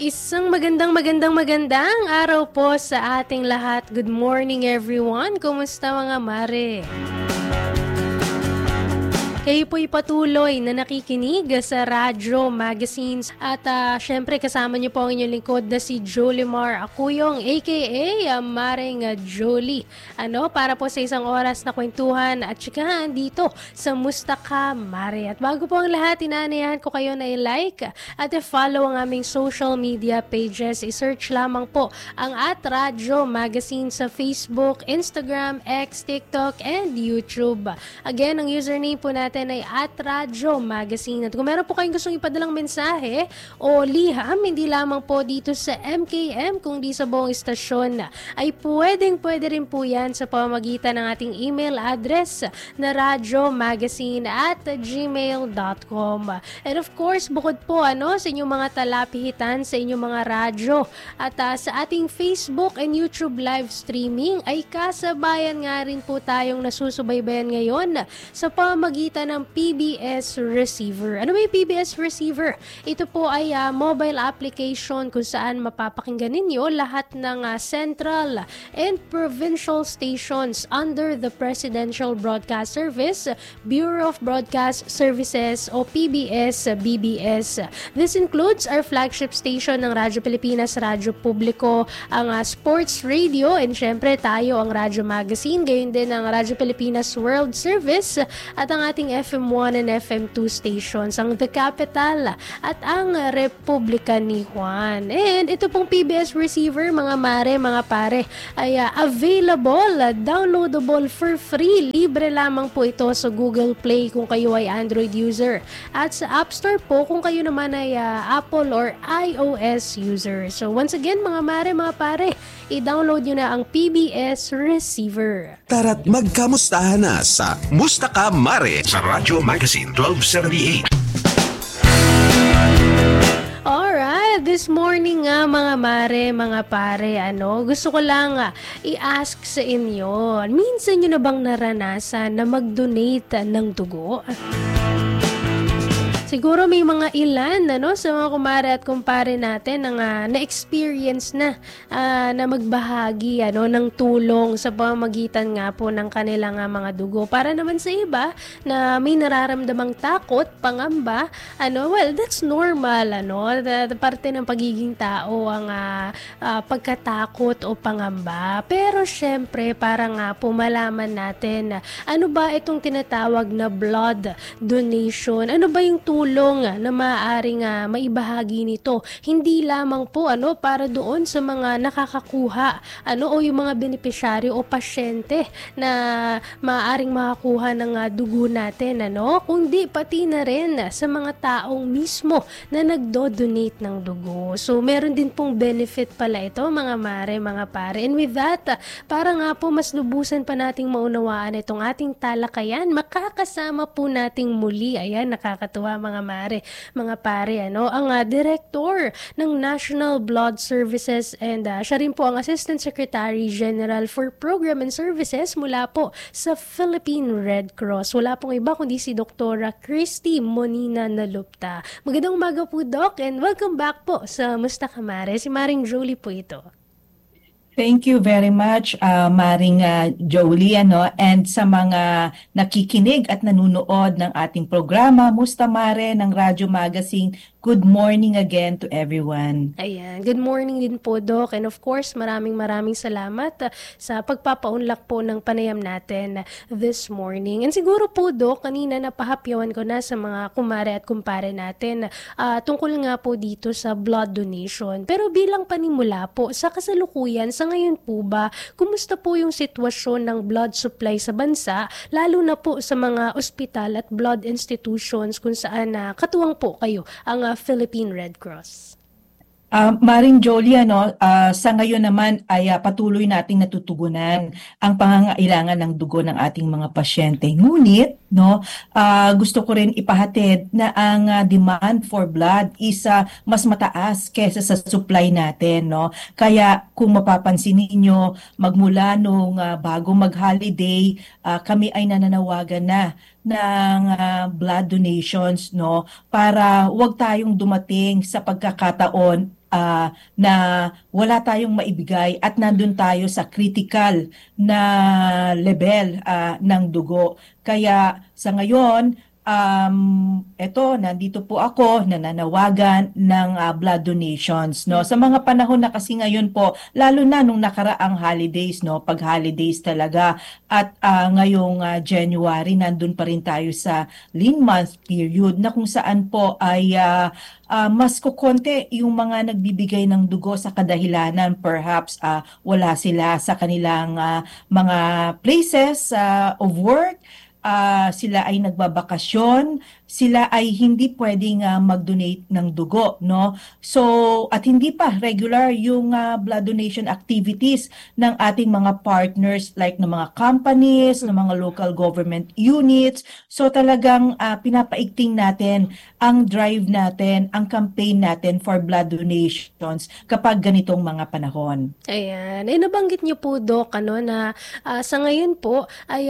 Isang magandang araw po sa ating lahat. Good morning everyone. Kumusta mga mare? Kayo po'y patuloy na nakikinig sa Radyo Magazines at syempre kasama niyo po ang inyong lingkod na si Jolimar Acuyong aka Maring Jolie. Para po sa isang oras na kwentuhan at tsikahan dito sa Musta Ka Mare. At bago po ang lahat, inaanayahan ko kayo na i-like at i-follow ang aming social media pages. I-search lamang po ang @Radyo Magazine sa Facebook, Instagram, X, TikTok, and YouTube. Again, ang username po natin ay @Radyo Magazine. At kung meron po kayong gustong ipadalang mensahe o liham, hindi lamang po dito sa MKM, kundi sa buong istasyon, ay pwede rin po yan sa pamamagitan ng ating email address na radyomagazine@gmail.com. And of course, bukod po sa inyong mga talapihitan, sa inyong mga radyo, at sa ating Facebook and YouTube live streaming, ay kasabayan nga rin po tayong nasusubaybayan ngayon sa pamamagitan ng PBS Receiver. Ano ba yung PBS Receiver? Ito po ay mobile application kung saan mapapakinggan ninyo lahat ng central and provincial stations under the Presidential Broadcast Service, Bureau of Broadcast Services o PBS-BBS. This includes our flagship station ng Radyo Pilipinas, Radyo Publiko, ang Sports Radio, and syempre tayo ang Radyo Magazine, gayon din ang Radyo Pilipinas World Service at ang ating FM1 and FM2 stations, ang The Capital at ang Republika ni Juan. And ito pong PBS Receiver, mga mare, mga pare, ay available, downloadable for free. Libre lamang po ito sa Google Play kung kayo ay Android user, at sa App Store po kung kayo naman ay Apple or iOS user. So once again, mga mare, mga pare, i-download nyo na ang PBS Receiver. Tara't magkamustahan na sa Musta Ka Mare sa Radyo Magazine 1278. Alright, this morning nga mga mare, mga pare, gusto ko lang i-ask sa inyo, minsan nyo na bang naranasan na mag-donate ng dugo? Siguro may mga ilan sa mga kumare at kumpare natin na-experience na magbahagi ng tulong sa pamamagitan nga po ng kanilang mga dugo. Para naman sa iba na may nararamdamang takot, pangamba, well, that's normal, parte ng pagiging tao ang pagkatakot o pangamba. Pero syempre, para nga po malaman natin ano ba itong tinatawag na blood donation? Ano ba yung tulong na maaaring maibahagi nito? Hindi lamang po para doon sa mga nakakakuha o yung mga benepisyaryo o pasyente na maaaring makakuha ng dugo natin, kundi pati na rin sa mga taong mismo na nagdo-donate ng dugo. So meron din pong benefit pala ito, mga mare, mga pare. And with that, para nga po mas lubusan pa nating maunawaan itong ating talakayan, makakasama po nating muli, ayan, nakakatuwa mga mare, mga pare, ang Director ng National Blood Services, and siya rin po ang Assistant Secretary General for Program and Services mula po sa Philippine Red Cross. Wala pong iba kundi si Dr. Christy Monina Nalupta. Magandang umaga po, Doc, and welcome back po sa Musta Ka Mare. Si Maring Jolie po ito. Thank you very much, Maring Jolie, and sa mga nakikinig at nanunood ng ating programa, Musta Mare ng Radyo Magazine. Good morning again to everyone. Ayan, good morning din po, Doc. And of course, maraming salamat sa pagpapaunlak po ng panayam natin this morning. And siguro po, Doc, kanina napahapyawan ko na sa mga kumare at kumpare natin tungkol nga po dito sa blood donation. Pero bilang panimula po, sa kasalukuyan, sa ngayon po ba, kumusta po yung sitwasyon ng blood supply sa bansa, lalo na po sa mga ospital at blood institutions kung saan katuwang po kayo ang Philippine Red Cross? Maring Jolie, sa ngayon naman ay patuloy nating natutugunan ang pangangailangan ng dugo ng ating mga pasyente. Ngunit, gusto ko rin ipahatid na ang demand for blood is mas mataas kaysa sa supply natin. Kaya kung mapapansin ninyo, magmula nung bago mag-holiday, kami ay nananawagan na ng blood donations, para wag tayong dumating sa pagkakataon na wala tayong maibigay at nandun tayo sa critical na level ng dugo. Kaya sa ngayon, nandito po ako nananawagan ng blood donations, no. Sa mga panahon na kasi ngayon po, lalo na nung nakaraang holidays, no, pag holidays talaga, at ngayong January nandun pa rin tayo sa lean month period na kung saan po ay mas kukonti yung mga nagbibigay ng dugo sa kadahilanan, perhaps wala sila sa kanilang mga places of work, sila ay nagbabakasyon, sila ay hindi pwedeng mag-donate ng dugo, no? So, at hindi pa regular yung blood donation activities ng ating mga partners like ng mga companies, ng mga local government units. So, talagang pinapaigting natin ang drive natin, ang campaign natin for blood donations kapag ganitong mga panahon. Ayan. Nabanggit niyo po, Doc, na sa ngayon po ay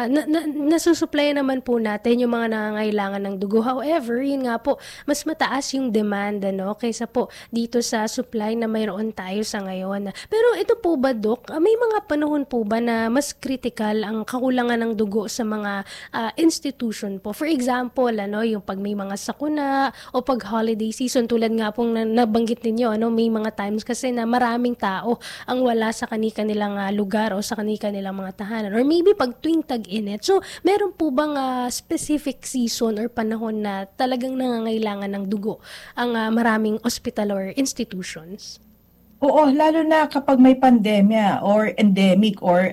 nasusupply naman po natin yung mga nangangailangan ng dugo. However, yun nga po, mas mataas yung demand kaysa po dito sa supply na mayroon tayo sa ngayon. Pero ito po ba, Doc, may mga panahon po ba na mas critical ang kakulangan ng dugo sa mga institution po? For example, yung pag may mga sakuna o pag holiday season, tulad nga pong nabanggit ninyo, may mga times kasi na maraming tao ang wala sa kanilang lugar o sa kanilang mga tahanan. Or maybe pag tuwing tag-init. So, meron po bang specific season or panahon na talagang nangangailangan ng dugo ang maraming hospital or institutions? Oo, lalo na kapag may pandemya or endemic or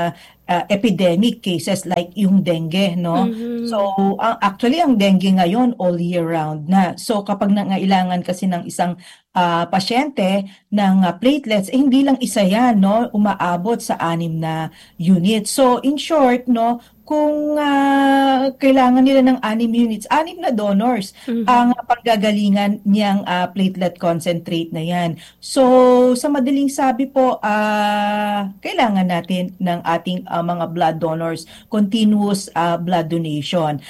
epidemic cases like yung dengue, no? So, actually, ang dengue ngayon all year round na. So, kapag nangailangan kasi ng isang pasyente ng platelets, hindi lang isa yan, no? Umaabot sa 6 na units. So, in short, no, kung kailangan nila ng 6 units, 6 na donors ang panggagalingan niyang platelet concentrate na yan. So, sa madaling sabi po, kailangan natin ng ating mga blood donors, continuous blood donation.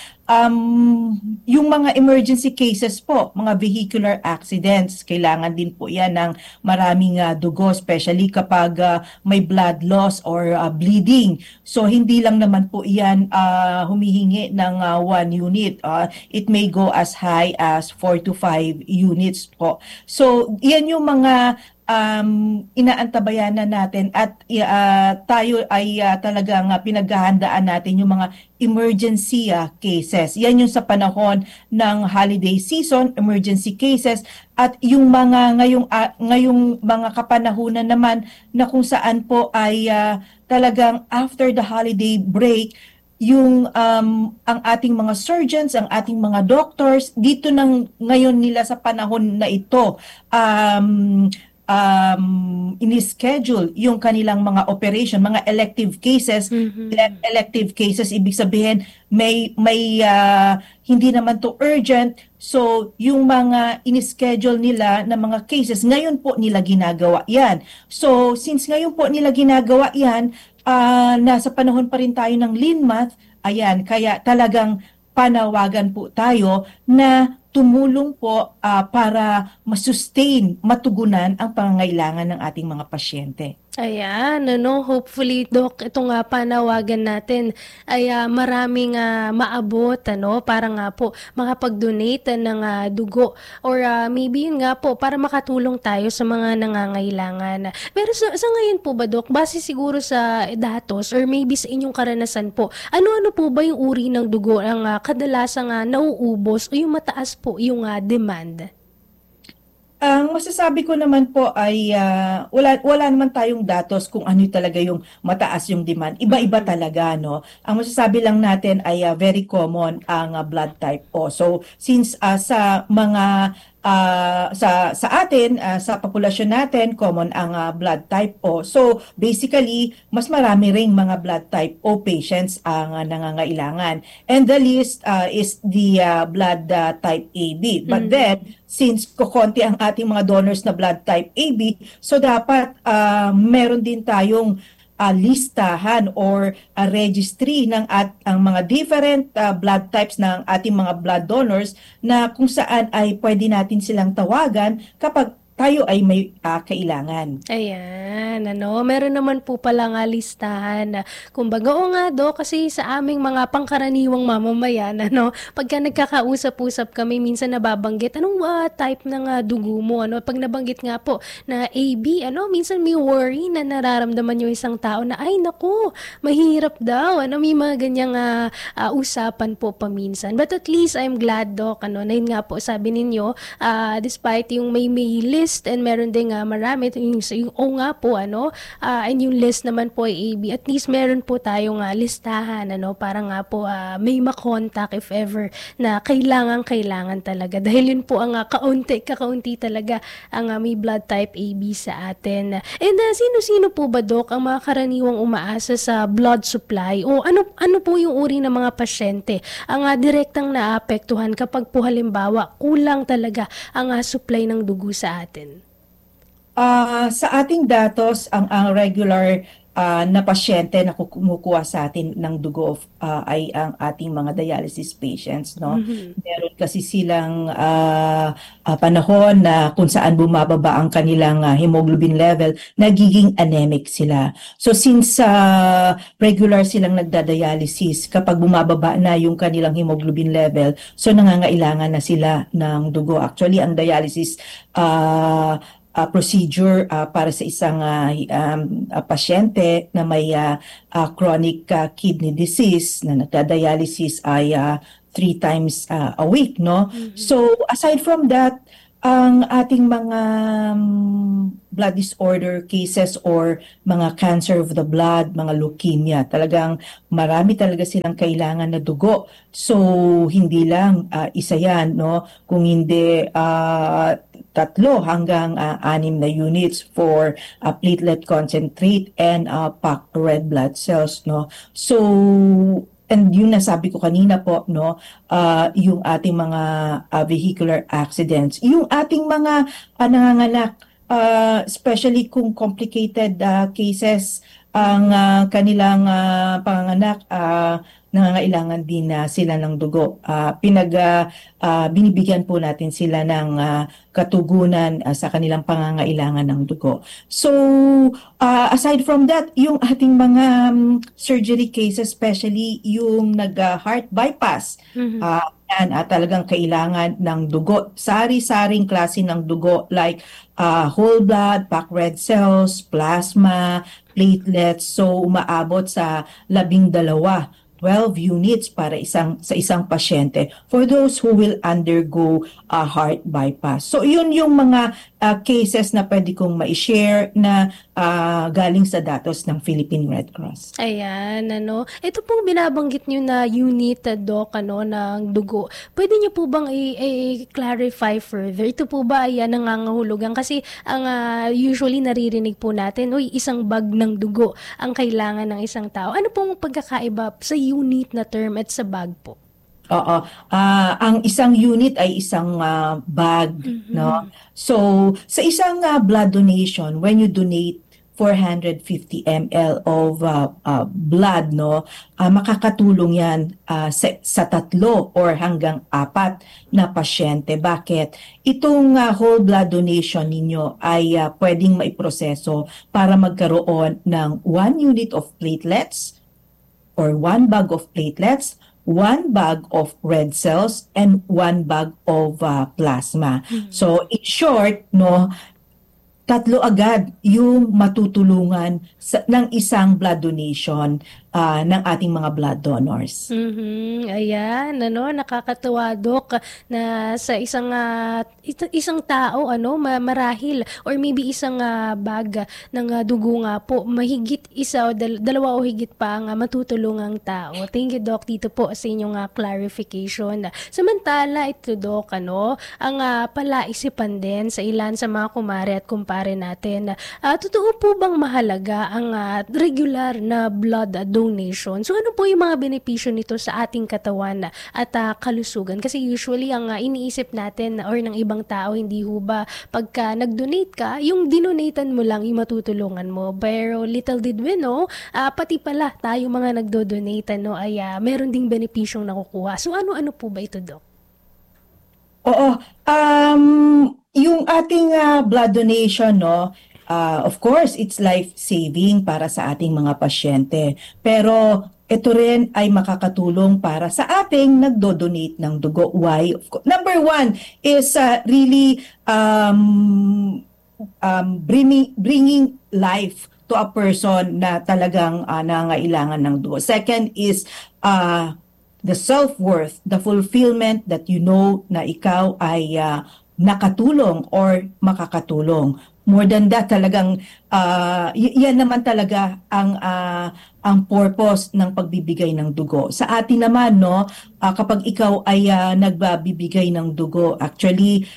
Yung mga emergency cases po, mga vehicular accidents, kailangan din po yan ng maraming dugo, especially kapag may blood loss or bleeding. So, hindi lang naman po yan humihingi ng 1 unit. It may go as high as 4 to 5 units po. So, yan yung mga inaantabayanan natin at tayo ay talagang pinaghahandaan natin yung mga emergency cases. Yan yung sa panahon ng holiday season, emergency cases, at yung mga ngayong mga kapanahunan naman na kung saan po ay talagang after the holiday break, yung ang ating mga surgeons, ang ating mga doctors dito nang ngayon nila sa panahon na ito ini-schedule yung kanilang mga operation, mga elective cases. Elective cases, ibig sabihin may hindi naman to urgent. So, yung mga ini-schedule nila na mga cases, ngayon po nila ginagawa yan. So, since ngayon po nila ginagawa yan, nasa panahon pa rin tayo ng lean month, ayan, kaya talagang panawagan po tayo na tumulong po para masustain, matugunan ang pangangailangan ng ating mga pasyente. Ayan, hopefully, Doc, itong panawagan natin ay maraming maabot, para nga po makapag-donate ng dugo or maybe yun nga po, para makatulong tayo sa mga nangangailangan. Pero sa ngayon po ba, Doc, base siguro sa datos or maybe sa inyong karanasan po, ano-ano po ba yung uri ng dugo ang kadalasang nauubos o yung mataas po yung demand? Ang masasabi ko naman po ay wala naman tayong datos kung ano talaga yung mataas yung demand. Iba-iba talaga, no? Ang masasabi lang natin ay very common ang blood type O. So, since sa mga sa atin, sa populasyon natin, common ang blood type O. So, basically, mas marami ring mga blood type O patients ang nangangailangan. And the least is the blood type AB. But then, since kukonti ang ating mga donors na blood type AB, so dapat meron din tayong listahan or registry ng ang mga different blood types ng ating mga blood donors na kung saan ay pwede natin silang tawagan kapag tayo ay may kailangan. Ayan, meron naman po pala nga listahan na kumbaga, oo nga do, kasi sa aming mga pangkaraniwang mamamayan, pagka nagkakausap-usap kami, minsan nababanggit, anong type ng dugo mo, pag nabanggit nga po na AB, minsan may worry na nararamdaman yung isang tao na, ay naku, mahirap daw, may mga ganyang usapan po paminsan. But at least, I'm glad, Doc, na yun nga po, sabi ninyo, despite yung may list and meron din marami yung o nga po and yung list naman po ay AB, at least meron po tayong listahan para nga po may makontak if ever na kailangan talaga, dahil yun po ang kakaunti talaga ang may blood type AB sa atin. And sino-sino po ba, Doc, ang mga karaniwang umaasa sa blood supply, o ano po yung uri ng mga pasyente ang direktang naapektuhan kapag po halimbawa kulang talaga ang supply ng dugo sa atin? Sa ating datos, ang regular na pasyente na kumukuha sa atin ng dugo ay ang ating mga dialysis patients, no? Meron kasi silang panahon na kung saan bumababa ang kanilang hemoglobin level, nagiging anemic sila. So since regular silang nagdadialysis, kapag bumababa na yung kanilang hemoglobin level, so nangangailangan na sila ng dugo. Actually, ang dialysis procedure para sa isang pasyente na may chronic kidney disease na nagda-dialysis ay 3 times a week, no? So aside from that, ang ating mga blood disorder cases or mga cancer of the blood, mga leukemia, talagang marami talaga silang kailangan na dugo. So hindi lang isa yan, no? Kung hindi 3 hanggang 6 na units for platelet concentrate and packed red blood cells, no? So and yung nasabi ko kanina po, no, yung ating mga vehicular accidents, yung ating mga nanganganak, especially kung complicated cases ang kanilang panganganak, nangangailangan din sila ng dugo. Binibigyan po natin sila ng katugunan sa kanilang pangangailangan ng dugo. So, aside from that, yung ating mga surgery cases, especially yung nag-heart bypass, yan, talagang kailangan ng dugo. Sari-saring klase ng dugo like whole blood, packed red cells, plasma, platelets. So, umaabot sa 12 units para sa isang pasyente for those who will undergo a heart bypass. So yun yung mga cases na pwede kong ma-share na galing sa datos ng Philippine Red Cross. Ayan, ito pong binabanggit nyo na unit, Doc, ng dugo. Pwede nyo po bang i-clarify further? Ito po ba ay nangangahulugan? Kasi ang usually naririnig po natin, isang bag ng dugo ang kailangan ng isang tao. Ano pong pagkakaiba sa unit na term at sa bag po? Oo. Ang isang unit ay isang bag, no? So, sa isang blood donation, when you donate 450 ml of blood, no, makakatulong yan sa 3 or hanggang 4 na pasyente. Bakit? Itong whole blood donation ninyo ay pwedeng maiproseso para magkaroon ng 1 unit of platelets or 1 bag of platelets, 1 bag of red cells, and 1 bag of plasma. So, in short, no, 3 agad yung matutulungan ng isang blood donation ng ating mga blood donors. Ayan, nakakatuwa, Doc, na sa isang tao, marahil, or maybe isang bag ng dugo nga po, mahigit isa o dalawa o higit pa ang matutulungang tao. Thank you, Doc, dito po sa inyong clarification. Samantala, ito, Doc, ang palaisipan din sa ilan sa mga kumare at kumpare natin, totoo po bang mahalaga ang regular na blood donation? So ano po yung mga benepisyo nito sa ating katawan at kalusugan? Kasi usually ang iniisip natin or ng ibang tao, hindi ho ba pagka nag-donate ka, yung dinonatan mo lang yung matutulungan mo. Pero little did we know, pati pala tayo mga nagdo-donate ay meron ding benepisyong nakukuha. So ano-ano po ba ito, Doc? Oo. yung ating blood donation, no, of course, it's life-saving para sa ating mga pasyente. Pero ito rin ay makakatulong para sa ating nagdo-donate ng dugo. Why? Number one is really bringing life to a person na talagang nangailangan ng dugo. Second is the self-worth, the fulfillment that you know na ikaw ay nakatulong or makakatulong. More than that, talagang yan naman talaga ang purpose ng pagbibigay ng dugo. Sa atin naman, no, kapag ikaw ay nagbibigay ng dugo, actually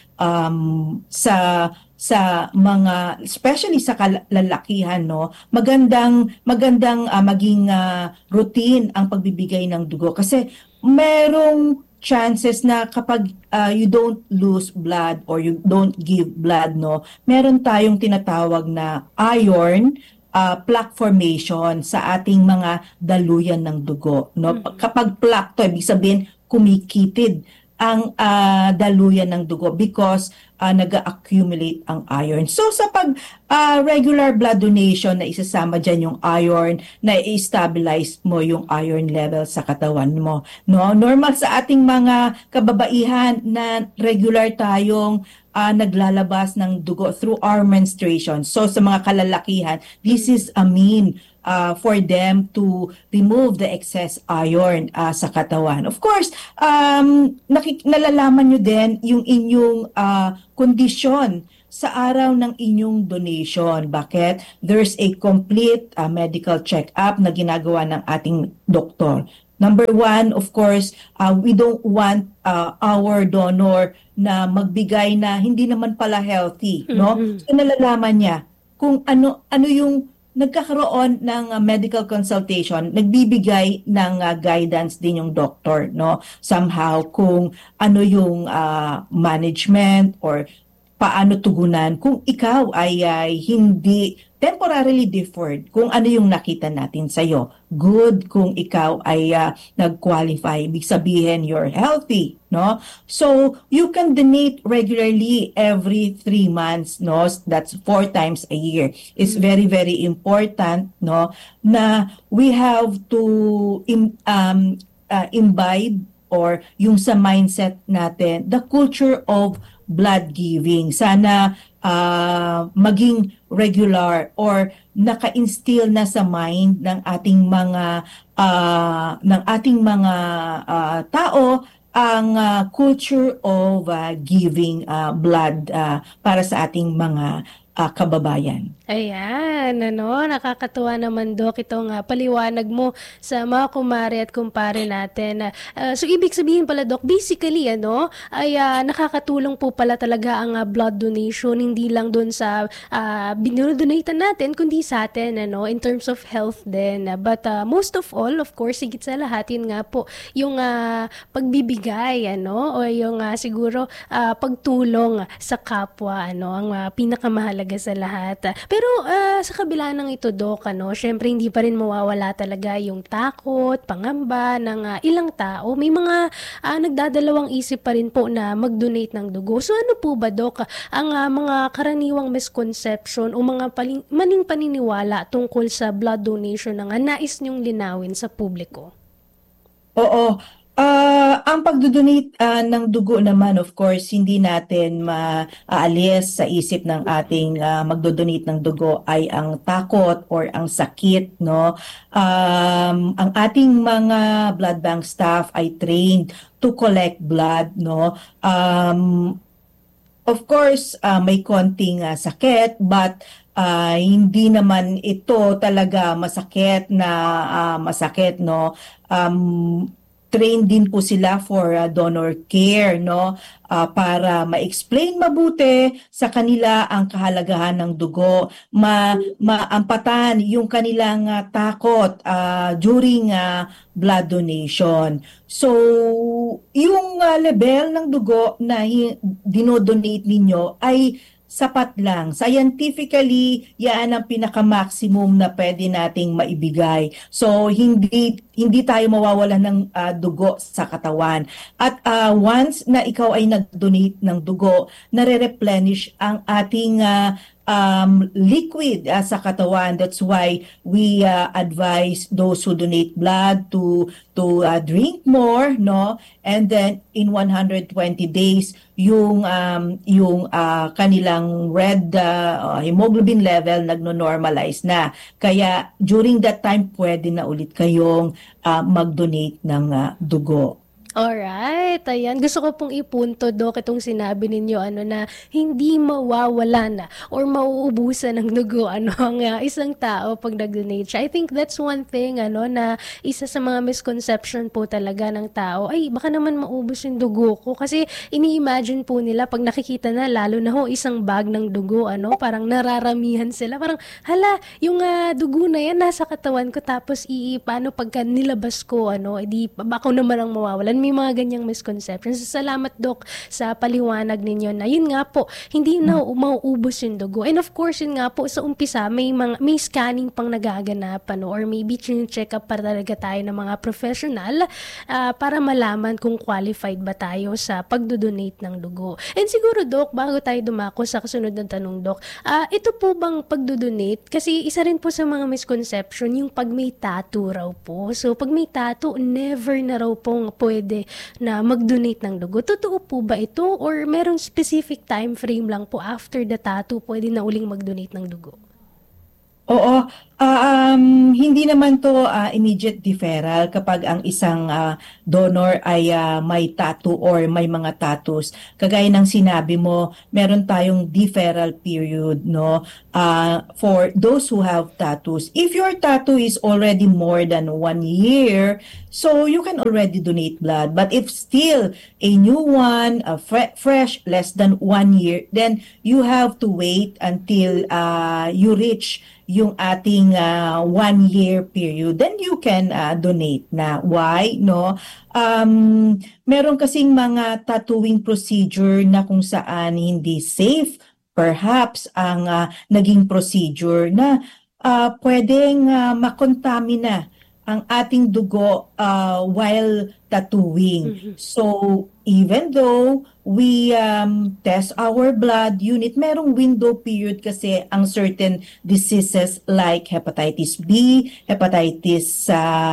sa mga, especially sa kalalakihan, no, magandang maging routine ang pagbibigay ng dugo kasi merong chances na kapag you don't lose blood or you don't give blood, no, meron tayong tinatawag na iron plaque formation sa ating mga daluyan ng dugo, no. Kapag plaque to, ibig sabihin kumikitid ang daluyan ng dugo because nag-accumulate ang iron. So sa regular blood donation na isasama dyan yung iron, na i-stabilize mo yung iron level sa katawan mo. No? Normal sa ating mga kababaihan na regular tayong naglalabas ng dugo through our menstruation. So sa mga kalalakihan, this is a mean for them to remove the excess iron sa katawan. Of course, nalalaman nyo din yung inyong kondisyon sa araw ng inyong donation. Bakit? There's a complete medical check-up na ginagawa ng ating doktor. Number one, of course, we don't want our donor na magbigay na hindi naman pala healthy, no? So nalalaman niya kung ano yung nagkakaroon ng medical consultation, nagbibigay ng guidance din yung doctor, no? Somehow kung ano yung management or paano tugunan kung ikaw ay hindi temporarily deferred, kung ano yung nakita natin sa'yo. Good kung ikaw ay nag-qualify, ibig sabihin you're healthy, no? So you can donate regularly every 3 months, no? That's 4 times a year. It's very, very important, no, na we have to imbibe or yung sa mindset natin, the culture of blood giving. Sana maging regular or naka-instill na sa mind ng ating mga tao ang culture of giving blood para sa ating mga kababayan. Ayan, nakakatuwa naman, Doc, itong paliwanag mo sa mga kumare at kumpare natin. So, ibig sabihin pala, Doc, basically, ay nakakatulong po pala talaga ang blood donation, hindi lang doon sa binodonatan natin, kundi sa atin, in terms of health din. But most of all, of course, higit sa lahat, yun nga po, yung pagbibigay, o yung siguro pagtulong sa kapwa, ang pinakamahalaga sa lahat. Pero sa kabila ng ito, Doc, syempre hindi pa rin mawawala talaga yung takot, pangamba ng ilang tao. May mga nagdadalawang isip pa rin po na mag-donate ng dugo. So ano po ba, Doc, ang mga karaniwang misconception o mga maling paniniwala tungkol sa blood donation na nais niyong linawin sa publiko? Oo. Ang pagdodonate ng dugo naman, of course, hindi natin maaalis sa isip ng ating magdodonate ng dugo ay ang takot or ang sakit, no? Ang ating mga blood bank staff ay trained to collect blood, no? Of course, may konting sakit, but hindi naman ito talaga masakit, no? Trained din po sila for donor care, no, para ma-explain mabuti sa kanila ang kahalagahan ng dugo, maampatan yung kanilang takot during blood donation. So yung level ng dugo na dinodonate ninyo ay sapat lang. Scientifically, yan ang pinaka-maximum na pwede nating maibigay. So, hindi tayo mawawalan ng dugo sa katawan. At once na ikaw ay nag-donate ng dugo, nare-replenish ang ating liquid sa katawan. That's why we advise those who donate blood to drink more, no? And then in 120 days yung kanilang red hemoglobin level nagno-normalize na. Kaya during that time pwede na ulit kayong mag-donate ng dugo. Alright, ayan. Gusto ko pong ipunto, Dok, itong sinabi ninyo, na hindi mawawala na or mauubusan ng dugo, ang isang tao pag nag-donate siya. I think that's one thing, na isa sa mga misconception po talaga ng tao, ay, baka naman maubos yung dugo ko. Kasi ini-imagine po nila, pag nakikita na, lalo na isang bag ng dugo, parang nararamihan sila. Parang, hala, yung dugo na yan, nasa katawan ko, tapos paano pagka nilabas ko, edi, ako naman ang mawawalan. May mga ganyang misconceptions. Salamat, Doc, sa paliwanag ninyo na yun nga po, hindi na mauubos yung dugo. And of course, yun nga po, sa umpisa, may scanning pang nagaganap, or maybe check up pa talaga tayo ng mga professional para malaman kung qualified ba tayo sa pagdodonate ng dugo. And siguro, Doc, bago tayo dumako sa kasunod na tanong, Doc, ito po bang pagdodonate, kasi isa rin po sa mga misconception, yung pag may tattoo raw po. So, pag may tattoo, never na raw pong pwede na mag-donate ng dugo. Totoo po ba ito or merong specific time frame lang po after the tattoo pwede na uling mag-donate ng dugo? Oo, hindi naman to immediate deferral kapag ang isang donor ay may tattoo or may mga tattoos. Kagaya ng sinabi mo, meron tayong deferral period, no? For those who have tattoos. If your tattoo is already more than 1 year, so you can already donate blood. But if still a new one, fresh, less than 1 year, then you have to wait until you reach yung ating 1 year period, then you can donate na. Why? No? Meron kasing mga tattooing procedure na kung saan hindi safe, perhaps ang naging procedure na pwedeng makontamina ang ating dugo while tattooing. So, even though we test our blood unit, merong window period kasi ang certain diseases like hepatitis B, hepatitis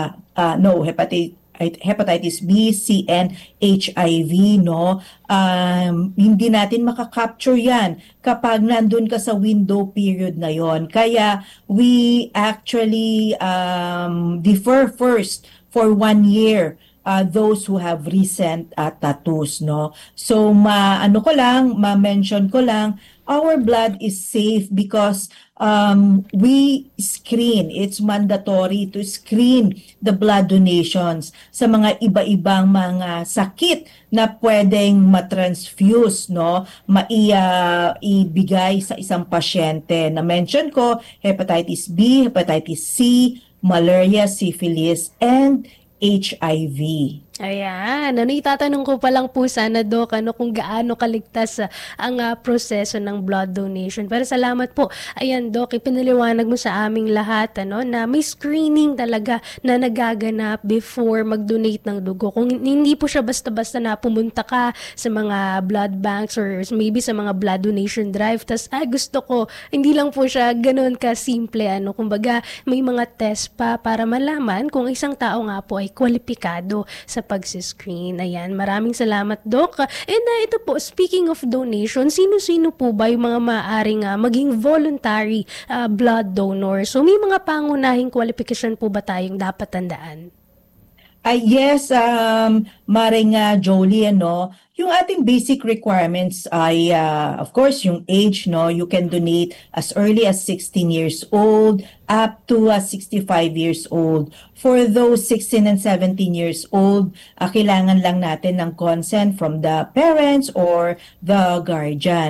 B, C, and HIV, no? Hindi natin makakapture yan kapag nandun ka sa window period na yon. Kaya we actually defer first for 1 year those who have recent tattoos, no? So ma-mention ko lang, our blood is safe because we screen. It's mandatory to screen the blood donations sa mga iba-ibang mga sakit na pwedeng matransfuse, no? Ibigay sa isang pasyente. Na-mention ko, hepatitis B, hepatitis C, malaria, syphilis, and HIV. Ayan, itatanong ko pa lang po sana, Doc, kung gaano kaligtas ang proseso ng blood donation. Pero salamat po. Ayan, Doc, ipinaliwanag mo sa aming lahat, na may screening talaga na nagaganap before mag-donate ng dugo. Kung hindi po siya basta-basta na pumunta ka sa mga blood banks or maybe sa mga blood donation drive, tas gusto ko, hindi lang po siya ganoon ka-simple, kumbaga may mga test pa para malaman kung isang tao nga po ay kwalipikado sa pag-screen. Ayan, maraming salamat, Doc. And ito po, speaking of donation, sino-sino po ba yung mga maaaring maging voluntary blood donor? So, may mga pangunahing qualification po ba tayong dapat tandaan? Yes, Maring Jolie, no? Yung ating basic requirements ay, of course, yung age, no? You can donate as early as 16 years old up to 65 years old. For those 16 and 17 years old, kailangan lang natin ng consent from the parents or the guardian.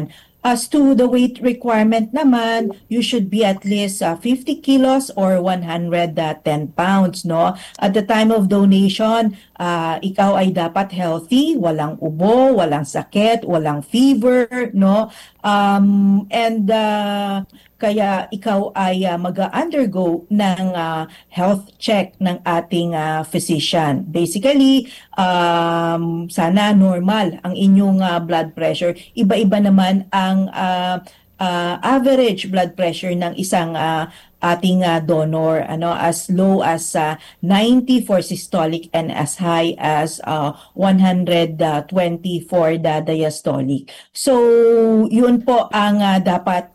As to the weight requirement naman, you should be at least 50 kilos or 110 pounds, no? At the time of donation, ikaw ay dapat healthy, walang ubo, walang sakit, walang fever, no? And kaya ikaw ay mag-undergo ng health check ng ating physician. Basically, sana normal ang inyong blood pressure. Iba-iba naman ang average blood pressure ng isang ating donor, as low as 90 for systolic and as high as 120 for the diastolic. So, yun po ang dapat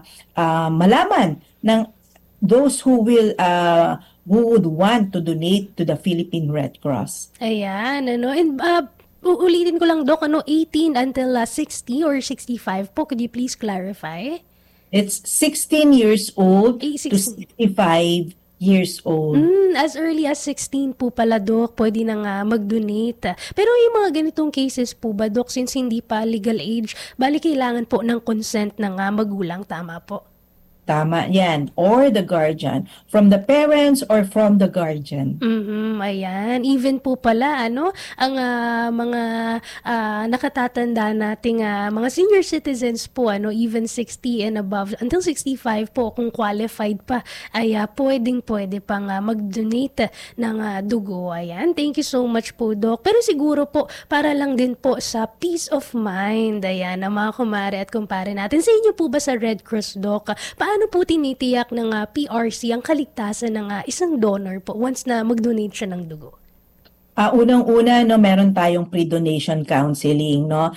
malaman ng those who would want to donate to the Philippine Red Cross. Ayan, and uulitin ko lang, Doc, 18 until 60 or 65 po. Could you please clarify? It's 16 years old to 65 years old. As early as 16 po pala, Doc, pwede na nga mag-donate. Pero yung mga ganitong cases po ba, Doc, since hindi pa legal age, bali kailangan po ng consent ng magulang, tama po? Tama yan. Or the guardian. From the parents or from the guardian. Ayan. Even po pala, ang mga nakatatanda nating mga senior citizens po, even 60 and above, until 65 po, kung qualified pa, ay pwede pang mag-donate ng dugo. Ayan. Thank you so much po, Doc. Pero siguro po, para lang din po sa peace of mind, ayan, ang mga kumare at kumpare natin. Sa inyo po ba sa Red Cross, Doc, paano po tinitiyak ng PRC ang kaligtasan ng isang donor po once na mag-donate siya ng dugo? Unang-una, meron tayong pre-donation counseling, no?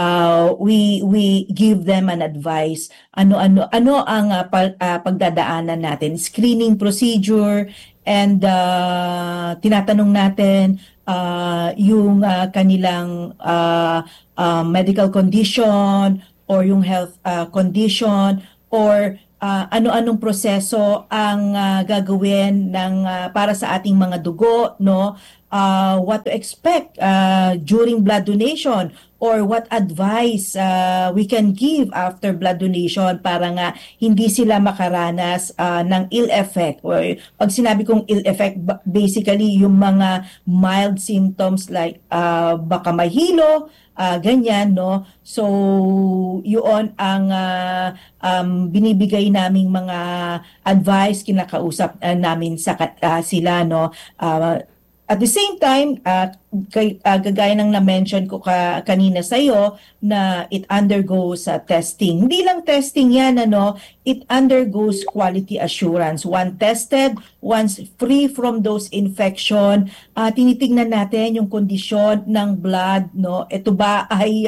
We give them an advice. Ano ang pagdadaanan natin, screening procedure, and tinatanong natin yung kanilang medical condition or yung health condition, or ano-anong proseso ang gagawin para sa ating mga dugo, no? What to expect during blood donation, or what advice we can give after blood donation para nga hindi sila makaranas ng ill effect. Or pag sinabi kong ill effect, basically yung mga mild symptoms like baka mahilo, ganyan, no? So, yun ang binibigay naming mga advice, kinakausap namin sila, no? At the same time, gagaya ng na-mention ko kanina sa iyo na it undergoes testing. Hindi lang testing yan, it undergoes quality assurance. Once tested, once free from those infection, tinitingnan natin yung kondisyon ng blood, no? Ito ba ay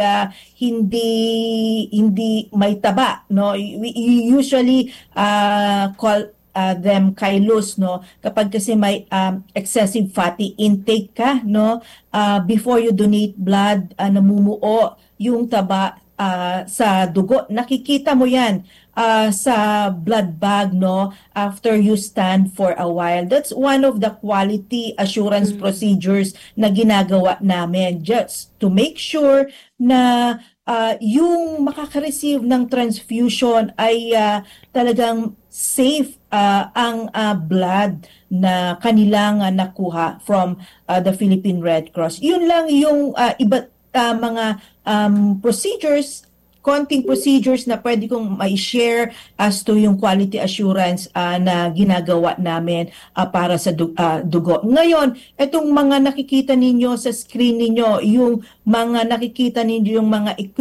hindi may taba, no? We usually call them chylous, no? Kapag kasi may excessive fatty intake ka, no? Before you donate blood, namumuo yung taba sa dugo. Nakikita mo yan sa blood bag, no? After you stand for a while. That's one of the quality assurance procedures na ginagawa namin, just to make sure na yung makaka-receive ng transfusion ay talagang safe ang blood na kanilang nakuha from the Philippine Red Cross. Yun lang yung iba mga procedures, konting procedures na pwede kong mai-share as to yung quality assurance na ginagawa namin para sa dugo. Ngayon, itong mga nakikita ninyo sa screen ninyo, yung mga nakikita ninyo yung mga